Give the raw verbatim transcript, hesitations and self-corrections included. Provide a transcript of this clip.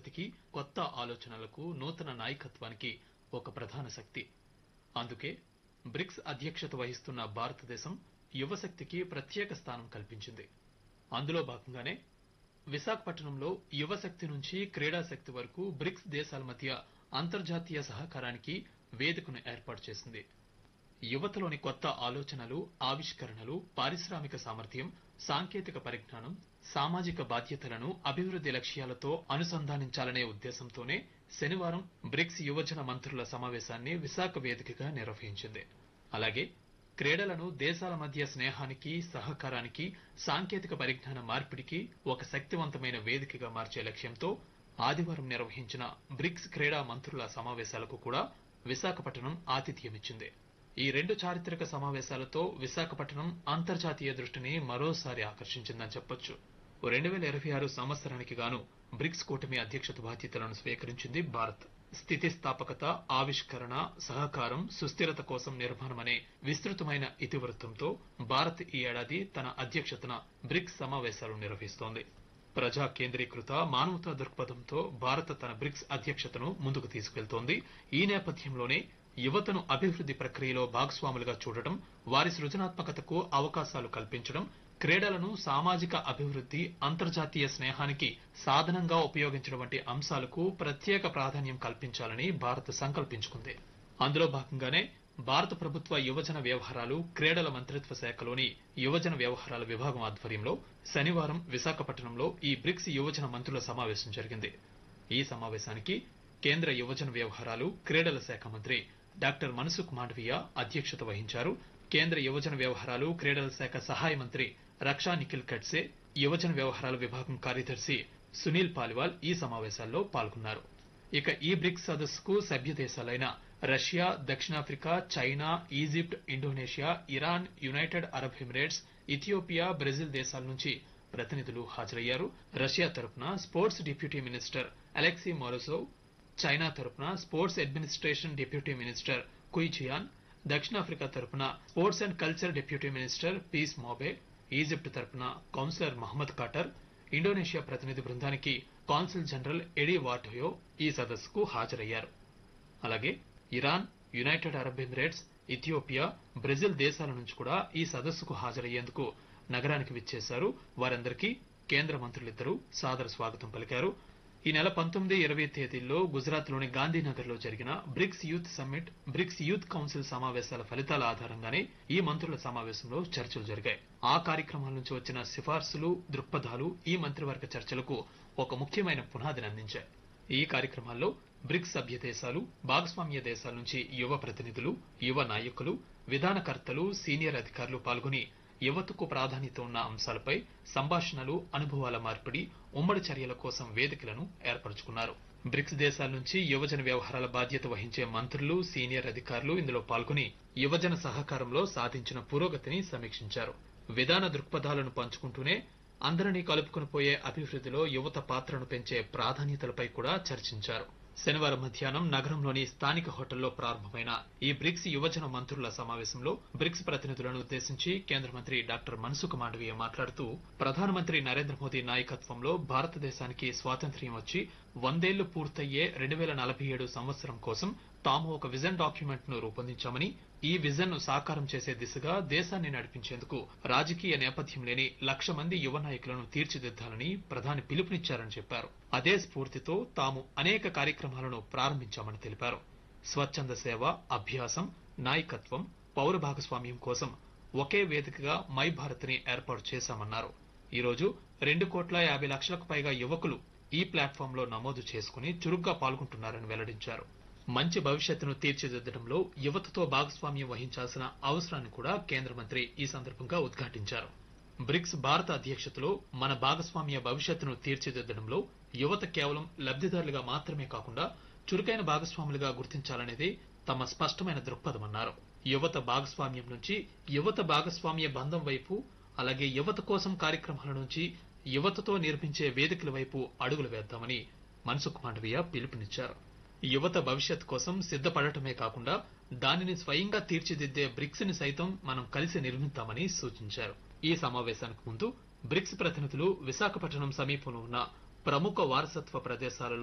పురోగతికి, కొత్త ఆలోచనలకు, నూతన నాయకత్వానికి ఒక ప్రధాన శక్తి. అందుకే బ్రిక్స్ అధ్యక్షత వహిస్తున్న భారతదేశం యువశక్తికి ప్రత్యేక స్థానం కల్పించింది. అందులో భాగంగానే విశాఖపట్నంలో యువశక్తి నుంచి క్రీడాశక్తి వరకు బ్రిక్స్ దేశాల మధ్య అంతర్జాతీయ సహకారానికి వేదికను ఏర్పాటు చేసింది. యువతలోని కొత్త ఆలోచనలు, ఆవిష్కరణలు, పారిశ్రామిక సామర్థ్యం, సాంకేతిక పరిజ్ఞానం, సామాజిక బాధ్యతలను అభివృద్ధి లక్ష్యాలతో అనుసంధానించాలనే ఉద్దేశంతోనే శనివారం బ్రిక్స్ యువజన మంత్రుల సమావేశాన్ని విశాఖ వేదికగా నిర్వహించింది. అలాగే క్రీడలను దేశాల మధ్య స్నేహానికి, సహకారానికి, సాంకేతిక పరిజ్ఞాన మార్పిడికి ఒక శక్తివంతమైన వేదికగా మార్చే లక్ష్యంతో ఆదివారం నిర్వహించిన బ్రిక్స్ క్రీడా మంత్రుల సమావేశాలకు కూడా విశాఖపట్నం ఆతిథ్యమిచ్చింది. ఈ రెండు చారిత్రక సమావేశాలతో విశాఖపట్నం అంతర్జాతీయ దృష్టిని మరోసారి ఆకర్షించిందని చెప్పొచ్చు. రెండు వేల ఇరవై ఆరు సంవత్సరానికి గాను బ్రిక్స్ కూటమి అధ్యక్షత బాధ్యతలను స్వీకరించింది భారత్. స్థితిస్థాపకత, ఆవిష్కరణ, సహకారం, సుస్థిరత కోసం నిర్మాణమనే విస్తృతమైన ఇతివృత్తంతో భారత్ ఈ ఏడాది తన అధ్యక్షతన బ్రిక్స్ సమావేశాలు నిర్వహిస్తోంది. ప్రజా కేంద్రీకృత, మానవతా దృక్పథంతో భారత్ తన బ్రిక్స్ అధ్యక్షతను ముందుకు తీసుకెళ్తోంది. ఈ నేపథ్యంలోనే యువతను అభివృద్ధి ప్రక్రియలో భాగస్వాములుగా చూడటం, వారి సృజనాత్మకతకు అవకాశాలు కల్పించడం, క్రీడలను సామాజిక అభివృద్ధి, అంతర్జాతీయ స్నేహానికి సాధనంగా ఉపయోగించడం వంటి అంశాలకు ప్రత్యేక ప్రాధాన్యం కల్పించాలని భారత్ సంకల్పించుకుంది. అందులో భాగంగానే భారత ప్రభుత్వ యువజన వ్యవహారాలు, క్రీడల మంత్రిత్వ శాఖలోని యువజన వ్యవహారాల విభాగం ఆధ్వర్యంలో శనివారం విశాఖపట్నంలో ఈ బ్రిక్స్ యువజన మంత్రుల సమావేశం జరిగింది. ఈ సమావేశానికి కేంద్ర యువజన వ్యవహారాలు, క్రీడల శాఖ మంత్రి డాక్టర్ మన్సుఖ్ మాండవీయ అధ్యక్షత వహించారు. కేంద్ర యువజన వ్యవహారాలు, క్రీడల శాఖ సహాయ మంత్రి రక్షా నిఖిల్ ఖడ్సే, యువజన వ్యవహారాల విభాగం కార్యదర్శి సునీల్ పాలివాల్ ఈ సమావేశాల్లో పాల్గొన్నారు. ఇక ఈ బ్రిక్స్ సదస్సుకు సభ్య దేశాలైన రష్యా, దక్షిణాఫ్రికా, China, Egypt, Indonesia, Iran, United Arab Emirates, Ethiopia, Brazil దేశాల నుంచి ప్రతినిధులు హాజరయ్యారు. రష్యా తరపున sports deputy minister Alexei మోరోజోవ్, China తరపున sports administration deputy minister కుయ్ Gian, దక్షిణాఫ్రికా తరపున sports and culture deputy minister piece మోబే, Egypt తరపున కౌన్సిలర్ మహమ్మద్ కాటర్, ఇండోనేషియా ప్రతినిధి బృందానికి కాన్సుల్ జనరల్ ఎడీ వార్డోయో ఈ సదస్సుకు హాజరయ్యారు. అలాగే Iran, United Arab Emirates, Ethiopia, Brazil దేశాల నుంచి కూడా ఈ సదస్సుకు హాజరయ్యేందుకు నగరానికి విచ్చేశారు. వారందరికీ కేంద్ర మంత్రులిద్దరూ సాదర స్వాగతం పలికారు. ఈ నెల పంతొమ్మిది, ఇరవై తేదీల్లో గుజరాత్ లోని గాంధీనగర్ లో జరిగిన bricks youth summit, bricks youth council సమావేశాల ఫలితాల ఆధారంగానే ఈ మంత్రుల సమావేశంలో చర్చలు జరిగాయి. ఆ కార్యక్రమాల నుంచి వచ్చిన సిఫార్సులు, దృక్పథాలు ఈ మంత్రివర్గ చర్చలకు ఒక ముఖ్యమైన పునాదిని అందించాయి. ఈ కార్యక్రమాల్లో బ్రిక్స్ సభ్య దేశాలు, భాగస్వామ్య దేశాల నుంచి యువ ప్రతినిధులు, యువ నాయకులు, విధానకర్తలు, సీనియర్ అధికారులు పాల్గొని యువతకు ప్రాధాన్యత ఉన్న అంశాలపై సంభాషణలు, అనుభవాల మార్పిడి, ఉమ్మడి చర్యల కోసం వేదికలను ఏర్పరచుకున్నారు. బ్రిక్స్ దేశాల నుంచి యువజన వ్యవహారాల బాధ్యత వహించే మంత్రులు, సీనియర్ అధికారులు ఇందులో పాల్గొని యువజన సహకారంలో సాధించిన పురోగతిని సమీక్షించారు. విధాన దృక్పథాలను పంచుకుంటూనే అందరినీ కలుపుకుని పోయే అభివృద్ధిలో యువత పాత్రను పెంచే ప్రాధాన్యతలపై కూడా చర్చించారు. శనివారం మధ్యాహ్నం నగరంలోని స్థానిక హోటల్లో ప్రారంభమైన ఈ బ్రిక్స్ యువజన మంత్రుల సమావేశంలో బ్రిక్స్ ప్రతినిధులను ఉద్దేశించి కేంద్ర మంత్రి డాక్టర్ మన్సుఖ్ మాండవీయ మాట్లాడుతూ, ప్రధానమంత్రి నరేంద్ర మోదీ నాయకత్వంలో భారతదేశానికి స్వాతంత్ర్యం వచ్చి వందేళ్లు పూర్తయ్యే రెండు వేల నలభై ఏడు సంవత్సరం కోసం తాము ఒక విజన్ డాక్యుమెంట్ ను రూపొందించామని, ఈ విజన్ ను సాకారం చేసే దిశగా దేశాన్ని నడిపించేందుకు రాజకీయ నేపథ్యం లేని లక్ష మంది యువ నాయకులను తీర్చిదిద్దాలని ప్రధాని పిలుపునిచ్చారని చెప్పారు. అదే స్ఫూర్తితో తాము అనేక కార్యక్రమాలను ప్రారంభించామని తెలిపారు. స్వచ్ఛంద సేవ, అభ్యాసం, నాయకత్వం, పౌర భాగస్వామ్యం కోసం ఒకే వేదికగా మై భారత్ ని ఏర్పాటు చేశామన్నారు. ఈ రోజు రెండు కోట్ల యాభై లక్షలకు పైగా యువకులు ఈ ప్లాట్ఫామ్ లో నమోదు చేసుకుని చురుగ్గా పాల్గొంటున్నారని వెల్లడించారు. మంచి భవిష్యత్తును తీర్చిదిద్దడంలో యువతతో భాగస్వామ్యం వహించాల్సిన అవసరాన్ని కూడా కేంద్ర మంత్రి ఈ సందర్భంగా ఉద్ఘాటించారు. బ్రిక్స్ భారత అధ్యక్షతలో మన భాగస్వామ్య భవిష్యత్తును తీర్చిదిద్దడంలో యువత కేవలం లబ్ధిదారులుగా మాత్రమే కాకుండా చురుకైన భాగస్వాములుగా గుర్తించాలనేది తమ స్పష్టమైన దృక్పథమన్నారు. యువత భాగస్వామ్యం నుంచి యువత భాగస్వామ్య బంధం వైపు, అలాగే యువత కోసం కార్యక్రమాల నుంచి యువతతో నిర్మించే వేదికల వైపు అడుగులు వేద్దామని మన్సుఖ్ మాండవీయ పిలుపునిచ్చారు. యువత భవిష్యత్ కోసం సిద్ధపడటమే కాకుండా దానిని స్వయంగా తీర్చిదిద్దే బ్రిక్స్ ని సైతం మనం కలిసి నిర్మిద్దామని సూచించారు. ఈ సమావేశానికి ముందు బ్రిక్స్ ప్రతినిధులు విశాఖపట్నం సమీపంలో ఉన్న ప్రముఖ వారసత్వ ప్రదేశాలలో